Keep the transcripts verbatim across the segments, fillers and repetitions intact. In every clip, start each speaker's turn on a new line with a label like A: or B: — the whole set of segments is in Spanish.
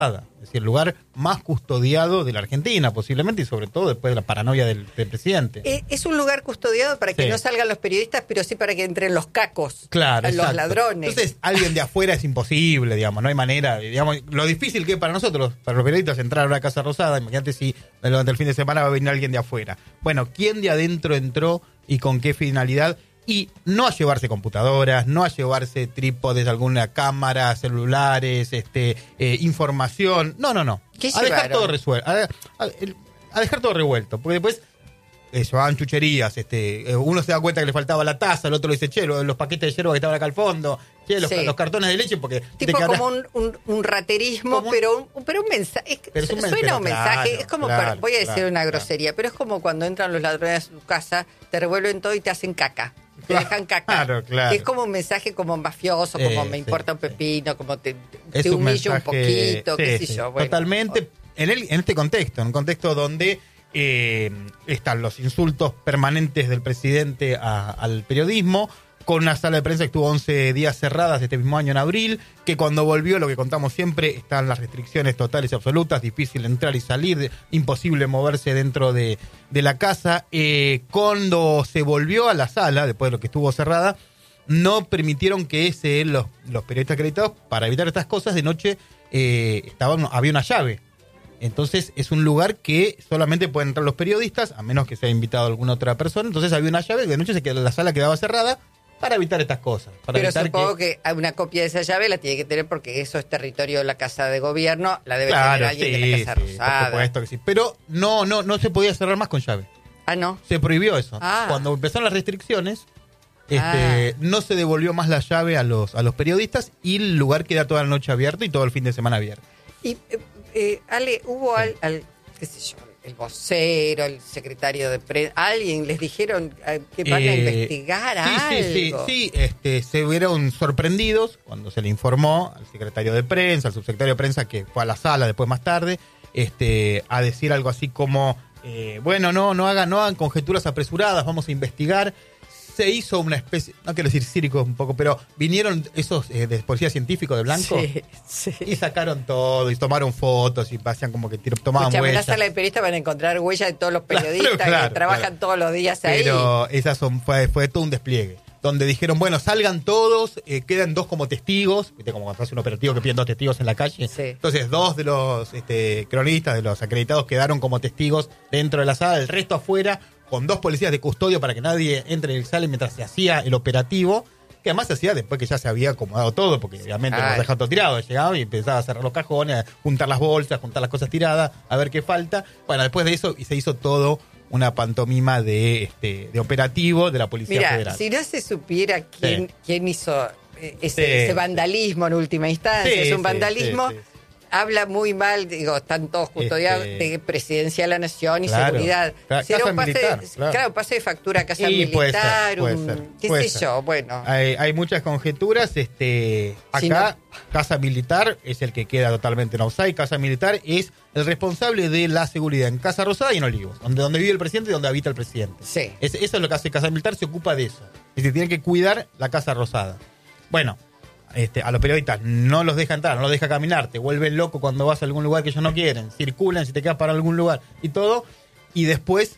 A: Es decir, el lugar más custodiado de la Argentina, posiblemente, y sobre todo después de la paranoia del, del presidente.
B: Eh, es un lugar custodiado para que
A: Sí.
B: no salgan los periodistas, pero sí para que entren los cacos,
A: Claro,
B: los
A: exacto.
B: ladrones.
A: Entonces, alguien de afuera es imposible, digamos, no hay manera. Digamos, lo difícil que es para nosotros, para los periodistas, entrar a una Casa Rosada, imagínate si durante el fin de semana va a venir alguien de afuera. Bueno, ¿quién de adentro entró y con qué finalidad? Y no a llevarse computadoras, no a llevarse trípodes, alguna cámara, celulares, este, eh, información. No, no, no.
B: ¿Qué
A: A dejar
B: llevaron?
A: todo resuelto. A, a- el- a dejar todo revuelto. Porque después eh, llevaban chucherías. Este, eh, uno se da cuenta que le faltaba la taza, el otro le dice, che, los, los paquetes de yerba que estaban acá al fondo, che, los,
B: Sí.
A: los cartones de leche, porque...
B: Tipo
A: te quedarás-
B: como un, un, un raterismo,
A: Como un-
B: pero un, pero un mensaje.
A: Pero es un men-
B: suena
A: pero
B: un mensaje.
A: claro,
B: es como,
A: claro,
B: para- voy a decir
A: claro,
B: una
A: claro.
B: grosería, pero es como cuando entran los ladrones a tu casa, te revuelven todo y te hacen caca. Te
A: Claro,
B: dejan caca.
A: claro, claro.
B: Es como un mensaje como mafioso, como
A: Eh,
B: me
A: sí,
B: importa un
A: sí.
B: pepino, como te,
A: Es
B: te
A: un
B: humillo un
A: mensaje-
B: poquito, qué
A: sí,
B: sé
A: sí,
B: yo. Bueno,
A: totalmente en, el, en este contexto, en un contexto donde eh, están los insultos permanentes del presidente a- al periodismo, con una sala de prensa que estuvo once días cerradas este mismo año en abril, que cuando volvió, lo que contamos siempre, están las restricciones totales y absolutas, difícil entrar y salir, de- imposible moverse dentro de, de la casa. Eh, cuando se volvió a la sala, después de lo que estuvo cerrada, no permitieron que ese, los, los periodistas acreditados, para evitar estas cosas, de noche eh, estaban, había una llave. Entonces es un lugar que solamente pueden entrar los periodistas, a menos que sea invitado alguna otra persona. Entonces había una llave, de noche se quedó, la sala quedaba cerrada para evitar estas cosas. Para
B: Pero
A: evitar
B: supongo que... que una copia de esa llave la tiene que tener porque eso es territorio de la Casa de Gobierno, la debe
A: Claro,
B: tener alguien
A: sí,
B: de la Casa
A: sí, por
B: Rosada.
A: supuesto que sí. Pero no, no, no se podía cerrar más con llave.
B: Ah, no.
A: Se prohibió eso.
B: Ah.
A: Cuando empezaron las restricciones, este,
B: Ah.
A: no se devolvió más la llave a los, a los periodistas y el lugar queda toda la noche abierto y todo el fin de semana abierto.
B: Y, eh, eh, Ale, hubo al, al, qué sé yo, el vocero, el secretario de prensa, alguien les dijeron eh, que van a
A: Eh,
B: investigar
A: sí,
B: algo.
A: Sí, sí, sí, este, se vieron sorprendidos cuando se le informó al secretario de prensa, al subsecretario de prensa que fue a la sala después más tarde, este, a decir algo así como, eh, bueno, no, no hagan, no hagan conjeturas apresuradas, vamos a investigar. Se hizo una especie, no quiero decir círico un poco, pero vinieron esos eh, de policía científico de blanco
B: Sí, sí.
A: y sacaron todo y tomaron fotos y hacían como que tiro- tomaban
B: Escuchame, en la
A: huellas.
B: sala de periodistas van a encontrar huellas de todos los
A: Claro,
B: periodistas
A: claro,
B: que trabajan
A: claro.
B: todos los días ahí.
A: Pero esas son, fue, fue todo un despliegue. Donde dijeron, bueno, salgan todos, eh, quedan dos como testigos. Viste, como cuando hace un operativo que piden dos testigos en la calle.
B: Sí.
A: Entonces, dos de los este, cronistas, de los acreditados, quedaron como testigos dentro de la sala, el resto afuera, con dos policías de custodio para que nadie entre y sale mientras se hacía el operativo. Que además se hacía después que ya se había acomodado todo, porque obviamente
B: Ay.
A: nos dejaban todo tirado. Llegaba y empezaba a cerrar los cajones, a juntar las bolsas, juntar las cosas tiradas, a ver qué falta. Bueno, después de eso y se hizo todo una pantomima de este de operativo de la Policía
B: Mira,
A: Federal.
B: si no se supiera quién,
A: Sí.
B: quién hizo eh, ese,
A: Sí,
B: ese
A: sí.
B: vandalismo en última instancia,
A: Sí,
B: es un
A: sí,
B: vandalismo,
A: sí, sí.
B: habla muy mal, digo, están todos custodiados
A: Este,
B: de Presidencia de la Nación y
A: claro,
B: seguridad.
A: claro,
B: Será
A: casa
B: un pase,
A: militar,
B: de,
A: claro.
B: claro, pase de factura a Casa
A: Y puede ser,
B: Militar,
A: puede
B: un,
A: ser,
B: qué
A: puede
B: sé
A: ser.
B: yo, bueno.
A: Hay, hay muchas conjeturas. Este,
B: Si
A: acá, Casa Militar es el que queda totalmente en offside. Casa Militar es el responsable de la seguridad en Casa Rosada y en Olivos, donde, donde vive el presidente y donde habita el presidente.
B: Sí.
A: Es- eso es lo que hace Casa Militar, se ocupa de eso. Es decir, tiene que cuidar la Casa Rosada. Bueno, este, a los periodistas no los deja entrar, no los deja caminar, te vuelven loco cuando vas a algún lugar que ellos no quieren, circulan si te quedas para algún lugar y todo, y después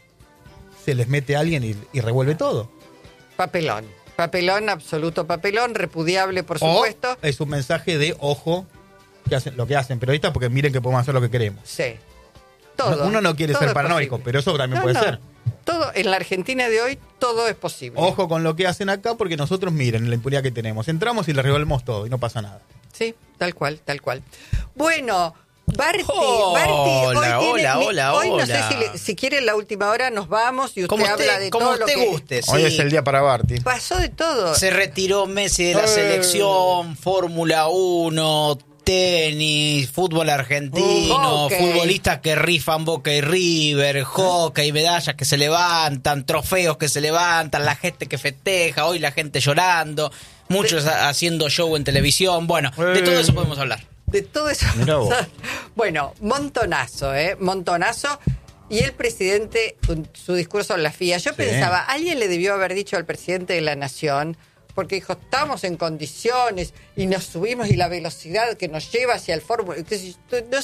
A: se les mete alguien y, y revuelve todo.
B: Papelón. Papelón, absoluto papelón, repudiable, por
A: O
B: supuesto.
A: es un mensaje de ojo que hacen, lo que hacen periodistas, porque miren que podemos hacer lo que queremos.
B: Sí. Todo.
A: Uno no quiere
B: todo
A: ser
B: es
A: paranoico,
B: posible.
A: pero eso también
B: No,
A: puede
B: no.
A: ser.
B: Todo, en la Argentina de hoy, todo es posible.
A: Ojo con lo que hacen acá, porque nosotros, miren, la impunidad que tenemos. Entramos y le revolvemos todo y no pasa nada.
B: Sí, tal cual, tal cual. Bueno, Barty,
C: Hola,
B: Barty, hoy, tiene-
C: hola,
B: mi-
C: hola,
B: hoy no
C: hola.
B: sé si, le- si quiere en la última hora nos vamos y usted
C: Como
B: habla
C: usted,
B: de
C: como
B: todo lo
C: usted
B: que
C: guste.
A: Hoy
C: sí.
A: es el día para Barty.
B: pasó de todo.
C: Se retiró Messi de la
A: Eh.
C: selección, Fórmula uno, tenis, fútbol argentino,
B: Hockey.
C: futbolistas que rifan Boca y River, hockey, medallas que se levantan, trofeos que se levantan, la gente que festeja, hoy la gente llorando, muchos ha- haciendo show en televisión. Bueno, de todo eso podemos hablar.
B: De todo eso.
A: Mirá vos.
B: Bueno, montonazo, ¿eh? Montonazo. Y el presidente, con su discurso en la F I A. Yo
A: Sí.
B: pensaba, alguien le debió haber dicho al presidente de la Nación, porque dijo, estamos en condiciones y nos subimos y la velocidad que nos lleva hacia el fórmula. No